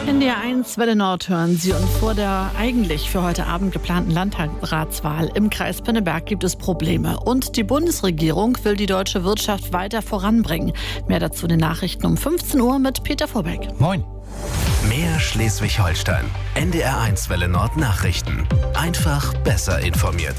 NDR 1 Welle Nord hören Sie, und vor der eigentlich für heute Abend geplanten Landratswahl im Kreis Pinneberg gibt es Probleme. Und die Bundesregierung will die deutsche Wirtschaft weiter voranbringen. Mehr dazu in den Nachrichten um 15 Uhr mit Peter Vorbeck. Moin. Mehr Schleswig-Holstein. NDR 1 Welle Nord Nachrichten. Einfach besser informiert.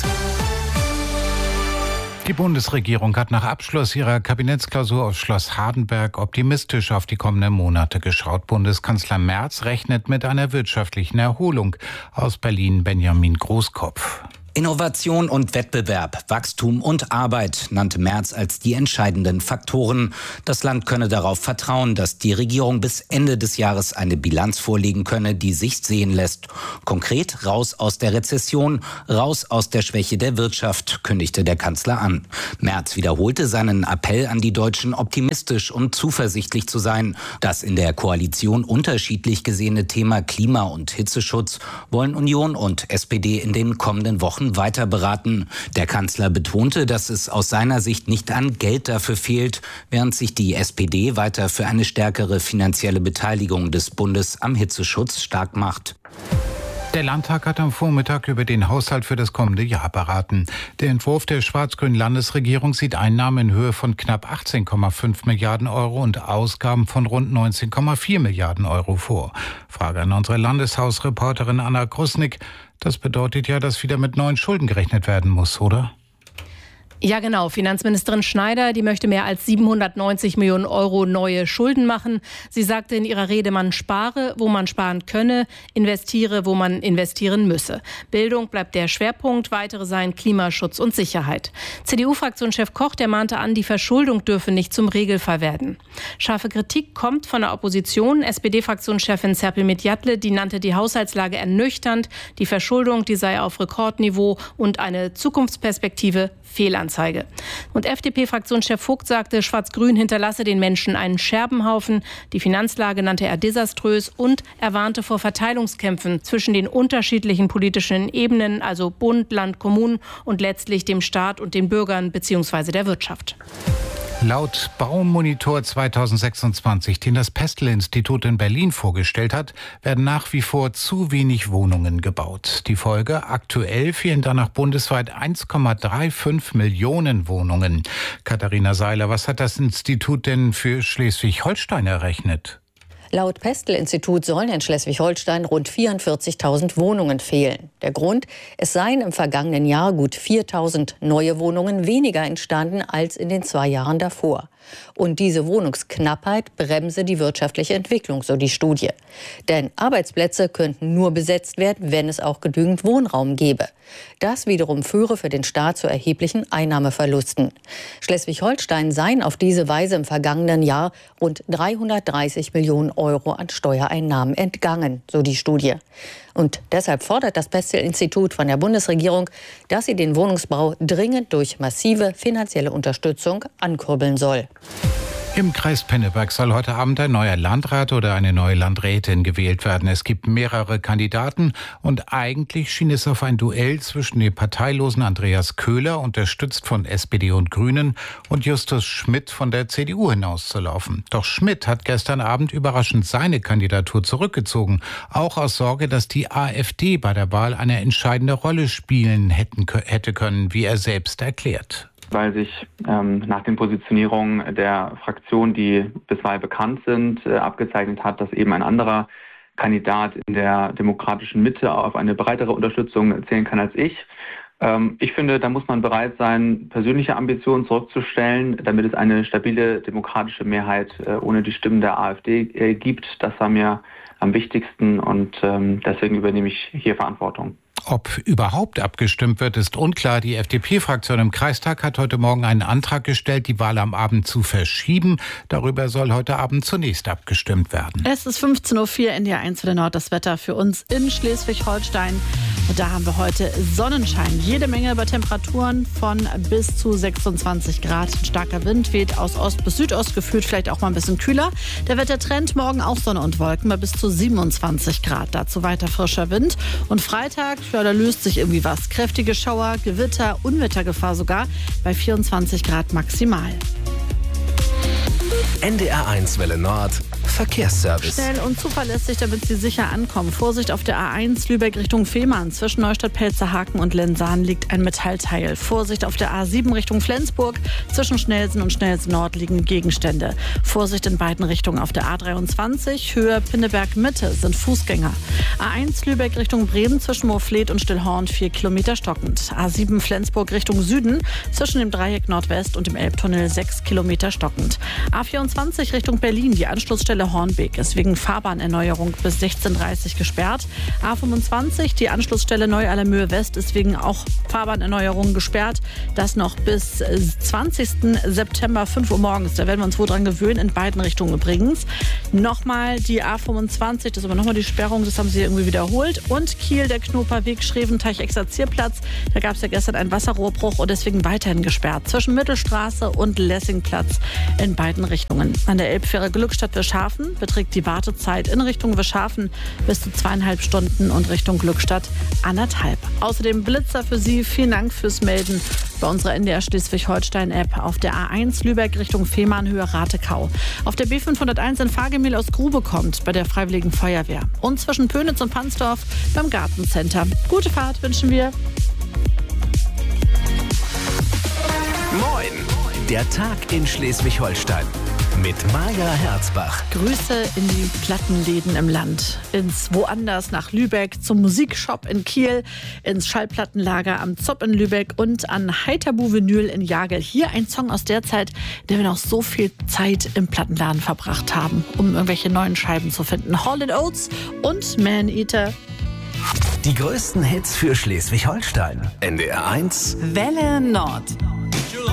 Die Bundesregierung hat nach Abschluss ihrer Kabinettsklausur auf Schloss Hardenberg optimistisch auf die kommenden Monate geschaut. Bundeskanzler Merz rechnet mit einer wirtschaftlichen Erholung. Aus Berlin Benjamin Großkopf. Innovation und Wettbewerb, Wachstum und Arbeit nannte Merz als die entscheidenden Faktoren. Das Land könne darauf vertrauen, dass die Regierung bis Ende des Jahres eine Bilanz vorlegen könne, die sich sehen lässt. Konkret raus aus der Rezession, raus aus der Schwäche der Wirtschaft, kündigte der Kanzler an. Merz wiederholte seinen Appell an die Deutschen, optimistisch und zuversichtlich zu sein. Das in der Koalition unterschiedlich gesehene Thema Klima- und Hitzeschutz wollen Union und SPD in den kommenden Wochen weiter beraten. Der Kanzler betonte, dass es aus seiner Sicht nicht an Geld dafür fehlt, während sich die SPD weiter für eine stärkere finanzielle Beteiligung des Bundes am Hitzeschutz stark macht. Der Landtag hat am Vormittag über den Haushalt für das kommende Jahr beraten. Der Entwurf der schwarz-grünen Landesregierung sieht Einnahmen in Höhe von knapp 18,5 Milliarden Euro und Ausgaben von rund 19,4 Milliarden Euro vor. Frage an unsere Landeshausreporterin Anna Krusnick. Das bedeutet ja, dass wieder mit neuen Schulden gerechnet werden muss, oder? Ja, genau. Finanzministerin Schneider, die möchte mehr als 790 Millionen Euro neue Schulden machen. Sie sagte in ihrer Rede, man spare, wo man sparen könne, investiere, wo man investieren müsse. Bildung bleibt der Schwerpunkt, weitere seien Klimaschutz und Sicherheit. CDU-Fraktionschef Koch, der mahnte an, die Verschuldung dürfe nicht zum Regelfall werden. Scharfe Kritik kommt von der Opposition. SPD-Fraktionschefin Serpil Medjatle, die nannte die Haushaltslage ernüchternd. Die Verschuldung, die sei auf Rekordniveau und eine Zukunftsperspektive Fehlanzeige. Und FDP-Fraktionschef Vogt sagte, Schwarz-Grün hinterlasse den Menschen einen Scherbenhaufen. Die Finanzlage nannte er desaströs und er warnte vor Verteilungskämpfen zwischen den unterschiedlichen politischen Ebenen, also Bund, Land, Kommunen und letztlich dem Staat und den Bürgern bzw. der Wirtschaft. Laut Baumonitor 2026, den das Pestel-Institut in Berlin vorgestellt hat, werden nach wie vor zu wenig Wohnungen gebaut. Die Folge: aktuell fehlen danach bundesweit 1,35 Millionen Wohnungen. Katharina Seiler, was hat das Institut denn für Schleswig-Holstein errechnet? Laut Pestel-Institut sollen in Schleswig-Holstein rund 44.000 Wohnungen fehlen. Der Grund: es seien im vergangenen Jahr gut 4.000 neue Wohnungen weniger entstanden als in den 2 Jahren davor. Und diese Wohnungsknappheit bremse die wirtschaftliche Entwicklung, so die Studie. Denn Arbeitsplätze könnten nur besetzt werden, wenn es auch genügend Wohnraum gäbe. Das wiederum führe für den Staat zu erheblichen Einnahmeverlusten. Schleswig-Holstein seien auf diese Weise im vergangenen Jahr rund 330 Millionen Euro an Steuereinnahmen entgangen, so die Studie. Und deshalb fordert das Pestel-Institut von der Bundesregierung, dass sie den Wohnungsbau dringend durch massive finanzielle Unterstützung ankurbeln soll. Im Kreis Pinneberg soll heute Abend ein neuer Landrat oder eine neue Landrätin gewählt werden. Es gibt mehrere Kandidaten und eigentlich schien es auf ein Duell zwischen dem parteilosen Andreas Köhler, unterstützt von SPD und Grünen, und Justus Schmidt von der CDU hinauszulaufen. Doch Schmidt hat gestern Abend überraschend seine Kandidatur zurückgezogen, auch aus Sorge, dass die AfD bei der Wahl eine entscheidende Rolle spielen hätte können, wie er selbst erklärt. Weil sich nach den Positionierungen der Fraktionen, die bisweilen bekannt sind, abgezeichnet hat, dass eben ein anderer Kandidat in der demokratischen Mitte auf eine breitere Unterstützung zählen kann als ich. Ich finde, da muss man bereit sein, persönliche Ambitionen zurückzustellen, damit es eine stabile demokratische Mehrheit ohne die Stimmen der AfD gibt. Das war mir am wichtigsten und deswegen übernehme ich hier Verantwortung. Ob überhaupt abgestimmt wird, ist unklar. Die FDP-Fraktion im Kreistag hat heute Morgen einen Antrag gestellt, die Wahl am Abend zu verschieben. Darüber soll heute Abend zunächst abgestimmt werden. Es ist 15.04 Uhr, NDR 1 Welle Nord, das Wetter für uns in Schleswig-Holstein. Und da haben wir heute Sonnenschein. Jede Menge bei Temperaturen von bis zu 26 Grad. Ein starker Wind weht aus Ost bis Südost, gefühlt vielleicht auch mal ein bisschen kühler. Der Wettertrend: morgen auch Sonne und Wolken bei bis zu 27 Grad. Dazu weiter frischer Wind. Und Freitag, ja, da löst sich irgendwie was. Kräftige Schauer, Gewitter, Unwettergefahr sogar bei 24 Grad maximal. NDR 1 Welle Nord Verkehrsservice. Schnell und zuverlässig, damit Sie sicher ankommen. Vorsicht auf der A1 Lübeck Richtung Fehmarn. Zwischen Neustadt-Pelzerhaken und Lensahn liegt ein Metallteil. Vorsicht auf der A7 Richtung Flensburg. Zwischen Schnelsen und Schnelsen Nord liegen Gegenstände. Vorsicht in beiden Richtungen auf der A23. Höhe Pinneberg Mitte sind Fußgänger. A1 Lübeck Richtung Bremen zwischen Moorfleet und Stillhorn 4 Kilometer stockend. A7 Flensburg Richtung Süden zwischen dem Dreieck Nordwest und dem Elbtunnel 6 Kilometer stockend. A24 Richtung Berlin, die Anschlussstelle Hornbeek ist wegen Fahrbahnerneuerung bis 16:30 Uhr gesperrt. A25, die Anschlussstelle Neu-Allermöhe West ist wegen auch Fahrbahnerneuerung gesperrt. Das noch bis 20. September 5 Uhr morgens. Da werden wir uns wohl dran gewöhnen, in beiden Richtungen übrigens. Nochmal die A25, das ist aber nochmal die Sperrung, das haben sie irgendwie wiederholt. Und Kiel, der Knoperweg, Schreventeich-Exerzierplatz. Da gab es ja gestern einen Wasserrohrbruch und deswegen weiterhin gesperrt. Zwischen Mittelstraße und Lessingplatz in beiden Richtungen. An der Elbfähre Glückstadt-Wischhafen beträgt die Wartezeit in Richtung Wischhafen bis zu 2,5 Stunden und Richtung Glückstadt 1,5. Außerdem Blitzer für Sie. Vielen Dank fürs Melden bei unserer NDR Schleswig-Holstein-App auf der A1 Lübeck Richtung Fehmarn Höhe Ratekau. Auf der B501 in Fahrgemühl aus Grube kommt bei der Freiwilligen Feuerwehr. Und zwischen Pönitz und Pansdorf beim Gartencenter. Gute Fahrt wünschen wir. Moin, der Tag in Schleswig-Holstein mit Maja Herzbach. Grüße in die Plattenläden im Land. Ins Woanders nach Lübeck, zum Musikshop in Kiel, ins Schallplattenlager am Zopp in Lübeck und an Heiterbu Vinyl in Jagel. Hier ein Song aus der Zeit, in der wir noch so viel Zeit im Plattenladen verbracht haben, um irgendwelche neuen Scheiben zu finden. Hall & Oates und Man-Eater. Die größten Hits für Schleswig-Holstein. NDR 1. Welle Nord.